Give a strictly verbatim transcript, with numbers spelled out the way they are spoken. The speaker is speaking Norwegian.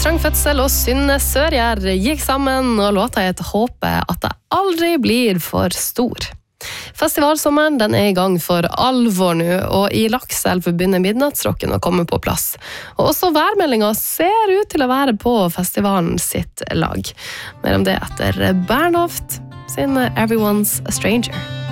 Trang Fødsel og Synne Sørgjær gikk sammen, og låta het Håper at jeg aldri blir for stor. Festivalsommeren den er i gang for alvor nå, og i Lakselv begynner midnattsrocken å komme på plass. Og også værmeldingen ser ut til å være på festivalen sitt lag. Mer om det etter Bernhoft sin Everyone's a Stranger.